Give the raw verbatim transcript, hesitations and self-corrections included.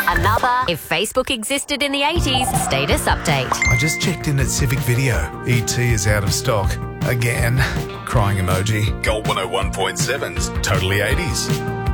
Another If Facebook Existed in the eighties status update. I just checked in at Civic Video. E T is out of stock. Again. Crying emoji. Gold one oh one point seven's totally eighties.